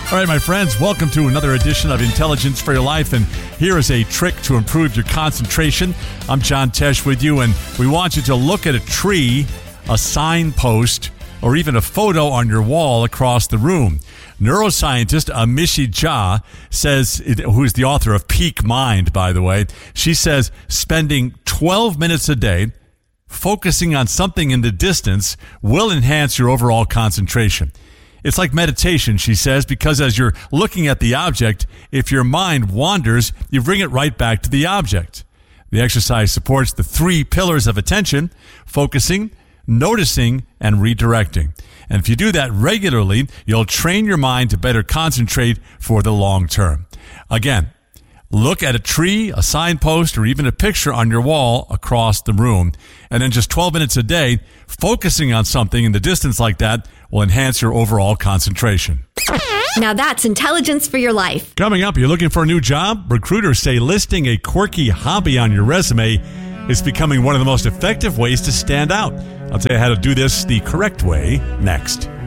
All right, my friends, welcome to another edition of Intelligence for Your Life, and here is a trick to improve your concentration. I'm John Tesh with you, and we want you to look at a tree, a signpost, or even a photo on your wall across the room. Neuroscientist Amishi Jha says, who is the author of Peak Mind, by the way, she says spending 12 minutes a day focusing on something in the distance will enhance your overall concentration. It's like meditation, she says, because as you're looking at the object, if your mind wanders, you bring it right back to the object. The exercise supports the 3 pillars of attention: focusing, noticing, and redirecting. And if you do that regularly, you'll train your mind to better concentrate for the long term. Again, look at a tree, a signpost, or even a picture on your wall across the room. And then just 12 minutes a day, focusing on something in the distance like that will enhance your overall concentration. Now that's intelligence for your life. Coming up, you're looking for a new job? Recruiters say listing a quirky hobby on your resume is becoming one of the most effective ways to stand out. I'll tell you how to do this the correct way next.